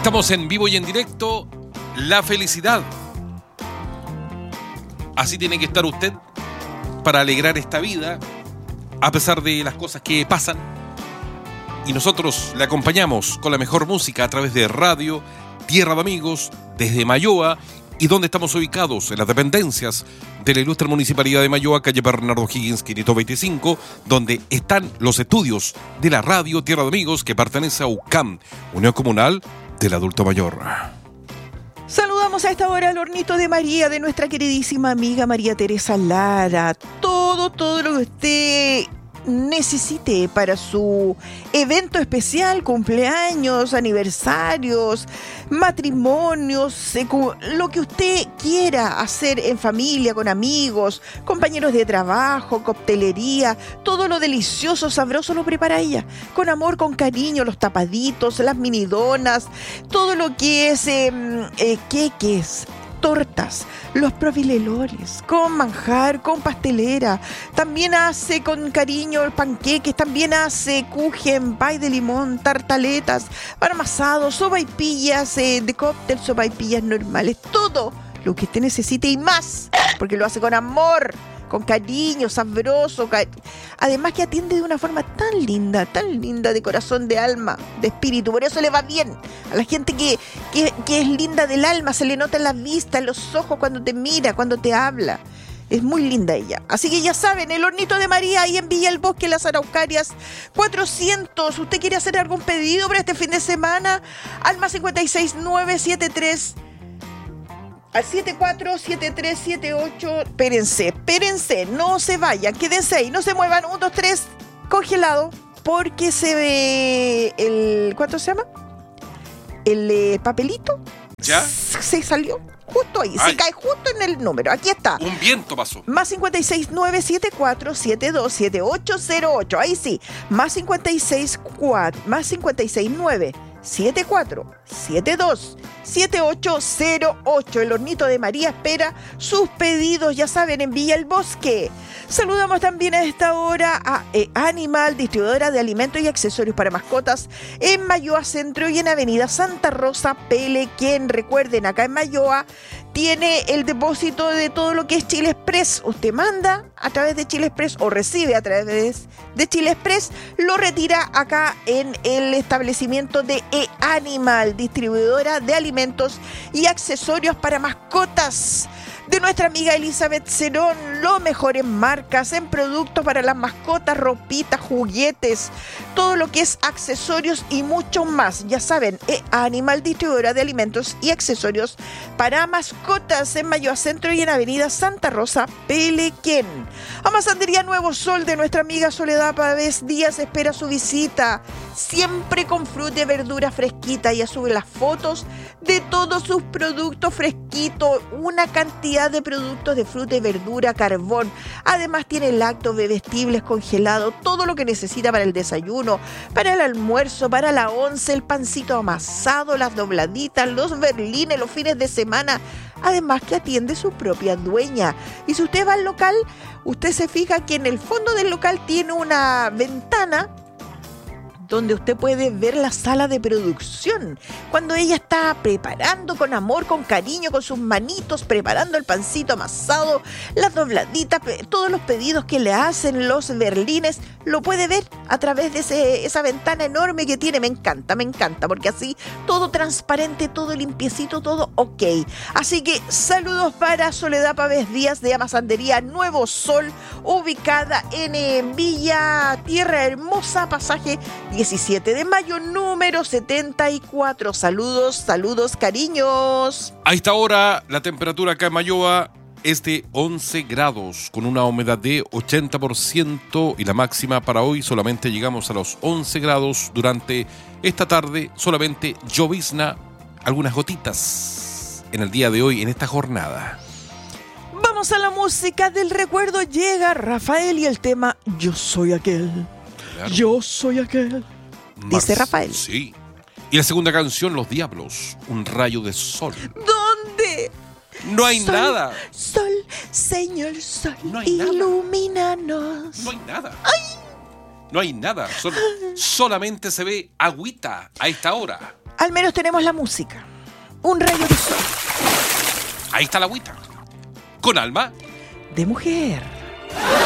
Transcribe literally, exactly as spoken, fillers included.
Estamos en vivo y en directo. La felicidad. Así tiene que estar usted para alegrar esta vida, a pesar de las cosas que pasan. Y nosotros le acompañamos con la mejor música a través de radio, Tierra de Amigos, desde Mayoa, y donde estamos ubicados en las dependencias de la ilustre Municipalidad de Mayoa, calle Bernardo Higgins quinientos veinticinco, donde están los estudios de la radio Tierra de Amigos, que pertenece a U C A M, Unión Comunal del Adulto Mayor. Saludamos a esta hora al hornito de María, de nuestra queridísima amiga María Teresa Lara. Todo, todo lo que usted necesite para su evento especial, cumpleaños, aniversarios, matrimonios, secu- lo que usted quiera hacer en familia, con amigos, compañeros de trabajo, coctelería, todo lo delicioso, sabroso lo prepara ella, con amor, con cariño, los tapaditos, las mini donas, todo lo que es eh, eh, queques, tortas, los profilelones, con manjar, con pastelera. También hace con cariño panqueques, también hace kuchen, pay de limón, tartaletas, pan amasado, sopaipillas eh, de cóctel, sopaipillas normales. Todo lo que usted necesite y más, porque lo hace con amor, con cariño, sabroso, cari- además que atiende de una forma tan linda, tan linda, de corazón, de alma, de espíritu. Por eso le va bien a la gente que, que, que es linda del alma, se le nota en la vista, en los ojos, cuando te mira, cuando te habla. Es muy linda ella. Así que ya saben, el hornito de María ahí en Villa El Bosque, Las Araucarias cuatrocientos. ¿Usted quiere hacer algún pedido para este fin de semana? Al más cinco seis nueve siete tres al siete cuatro siete tres siete ocho. Espérense, espérense, no se vayan, quédense ahí, no se muevan. Un, dos, tres, congelado, porque se ve el... ¿Cuánto se llama? El eh, papelito. ¿Ya? Se salió justo ahí, Ay. se cae justo en el número. Aquí está. Un viento pasó. Más cinco seis nueve siete cuatro siete dos siete ocho cero ocho. Ahí sí. Más cincuenta y seis cuatro, más cincuenta y seis nueve siete cuatro siete dos siete ocho cero ocho. El hornito de María espera sus pedidos, ya saben, en Villa El Bosque. Saludamos también a esta hora a eh, Animal, distribuidora de alimentos y accesorios para mascotas en Mayoa Centro y en Avenida Santa Rosa, Pelequén. Recuerden, acá en Mayoa tiene el depósito de todo lo que es Chile Express. Usted manda a través de Chile Express o recibe a través de Chile Express, lo retira acá en el establecimiento de E-Animal, distribuidora de alimentos y accesorios para mascotas de nuestra amiga Elizabeth Cerón. Lo mejor en marcas, en productos para las mascotas, ropitas, juguetes, todo lo que es accesorios y mucho más. Ya saben, E-Animal, distribuidora de alimentos y accesorios para mascotas en Mayoa Centro y en Avenida Santa Rosa, Pelequén. Amasandería Nuevo Sol de nuestra amiga Soledad Pavés Díaz espera su visita, siempre con fruta y verdura fresquita. Ella sube las fotos de todos sus productos fresquitos, una cantidad de productos de fruta y verdura, carbón. Además tiene lácteos, bebestibles, congelados, todo lo que necesita para el desayuno, para el almuerzo, para la once, el pancito amasado, las dobladitas, los berlines, los fines de semana. Además que atiende su propia dueña. Y si usted va al local, usted se fija que en el fondo del local tiene una ventana donde usted puede ver la sala de producción, cuando ella está preparando con amor, con cariño, con sus manitos, preparando el pancito amasado, las dobladitas, todos los pedidos que le hacen, los berlines, lo puede ver a través de ese, esa ventana enorme que tiene. Me encanta, me encanta, porque así todo transparente, todo limpiecito, todo ok. Así que saludos para Soledad Pavés Díaz de Amasandería Nuevo Sol, ubicada en eh, Villa Tierra Hermosa, pasaje diecisiete de mayo, número setenta y cuatro. Saludos, saludos, cariños. A esta hora, la temperatura acá en Mayoa es de once grados, con una humedad de ochenta por ciento, y la máxima para hoy solamente llegamos a los once grados. Durante esta tarde solamente llovizna, algunas gotitas en el día de hoy, en esta jornada. Vamos a la música del recuerdo. Llega Rafael y el tema Yo Soy Aquel. Claro. Yo soy aquel. Dice Rafael. Sí. Y la segunda canción, Los Diablos, Un rayo de sol. ¿Dónde? No hay sol, nada. Sol, Señor Sol, no hay ilumínanos. No hay nada. ¡Ay! No hay nada. Sol, solamente se ve agüita a esta hora. al menos tenemos la música. Un rayo de sol. Ahí está la agüita. Con alma de mujer.